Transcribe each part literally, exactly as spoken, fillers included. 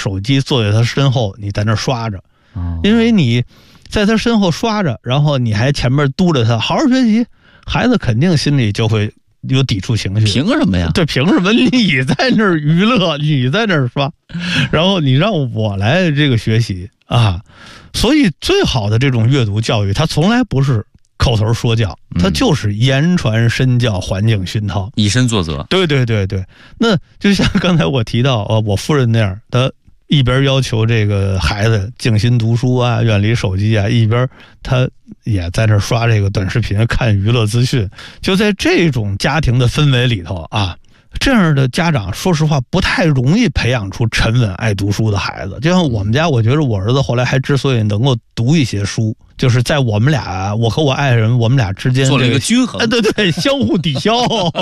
手机坐在他身后，你在那刷着，因为你在他身后刷着，然后你还前面督着他好好学习，孩子肯定心里就会有抵触情绪。 凭什么呀？ 对，凭什么你在那儿娱乐，你在那儿刷，然后你让我来这个学习啊？所以最好的这种阅读教育，它从来不是口头说教，它就是言传身教，环境熏陶， 以身作则。 对对对对，那就像刚才我提到，呃，我夫人那样，她一边要求这个孩子静心读书啊，远离手机啊，一边她也在这刷这个短视频，看娱乐资讯。就在这种家庭的氛围里头啊，这样的家长说实话不太容易培养出沉稳爱读书的孩子。就像我们家，我觉得我儿子后来还之所以能够读一些书，就是在我们俩，我和我爱人，我们俩之间、这个、 做了一个均衡， 哎，对对，相互抵消。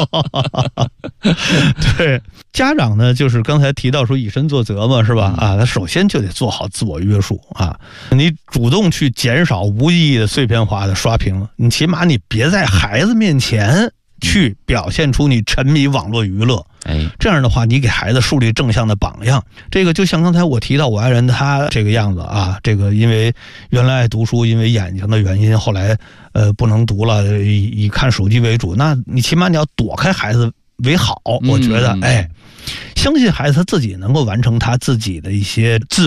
对，家长呢，就是刚才提到说以身作则嘛，是吧？啊，他首先就得做好自我约束啊，你主动去减少无意义的碎片化的刷屏，你起码你别在孩子面前去表现出你沉迷网络娱乐。 哎， 这样的话，你给孩子树立正向的榜样。这个就像刚才我提到我爱人他这个样子啊，这个因为原来爱读书，因为眼睛的原因，后来呃不能读了，以以看手机为主。那你起码你要躲开孩子为好，我觉得，哎，相信孩子他自己能够完成他自己的一些自